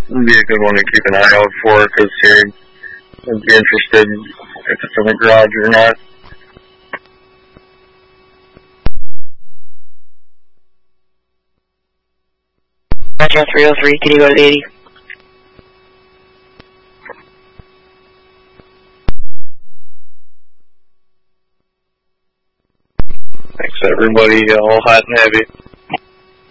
It'd be a good one to keep an eye out for, because I'd be interested if it's in the garage or not. Roger, 303, can you go to the 80? Thanks, everybody. All hot and heavy.